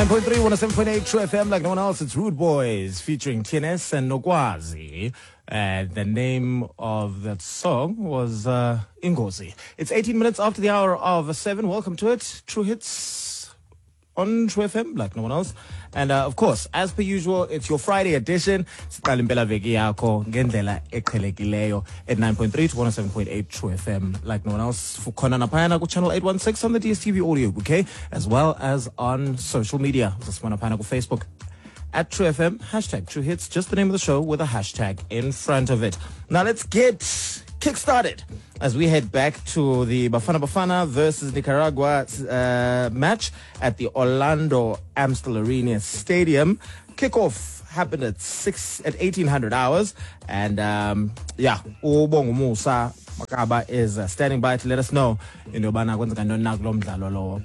9.3, 107.8 True FM, like no one else. It's Rude Boys featuring TNS and Nokwazi. The name of that song was Ingozi. It's 18 minutes after the hour of 7. Welcome to it. True Hits on True FM, like no one else. And of course, as per usual, it's your Friday edition. Siqala impela veki yakho ngendlela eqhelekileyo at 9.3 to 107.8 True FM, like no one else. For Khona Napayana ku channel 816 on the DSTV audio, okay? As well as on social media. Zaswana Napayana ku Facebook at True FM, hashtag True Hits, just the name of the show with a hashtag in front of it. Now let's get kick-started as we head back to the Bafana Bafana versus Nicaragua match at the Orlando Amstel Arena Stadium. Kickoff happened at 1800 hours, and Ubongo Musa Makaba is standing by to let us know in Yobana Buddha.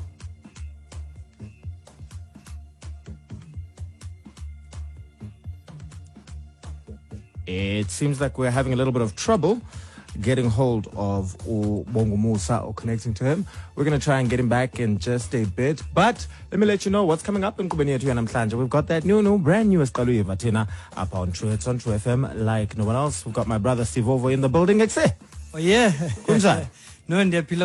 It seems like we're having a little bit of trouble getting hold of Bongo Musa or connecting to him. We're going to try and get him back in just a bit. But let me let you know what's coming up in Kubenia to Namhlanje. We've got that brand new Escaluye Vatina up on True Hits on True FM like no one else. We've got my brother Steve Ovo in the building. Oh, yeah. Kunjani? No, we're going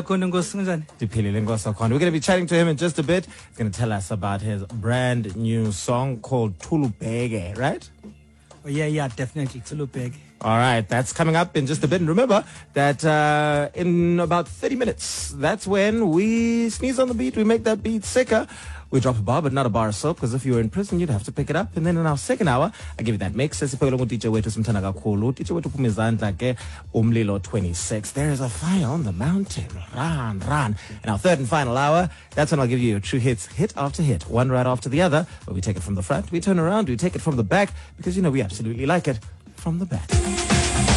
to be chatting to him in just a bit. He's going to tell us about his brand new song called Tulubhege, right? Oh, yeah, definitely. Tulubhege. All right, that's coming up in just a bit. And remember that in about 30 minutes, that's when we sneeze on the beat. We make that beat sicker. We drop a bar, but not a bar of soap, because if you were in prison, you'd have to pick it up. And then in our second hour, I give you that mix. Teacher 26. There is a fire on the mountain. Run. In our third and final hour, that's when I'll give you your True Hits, hit after hit, one right after the other. But we take it from the front, we turn around, we take it from the back, because, we absolutely like it from the back.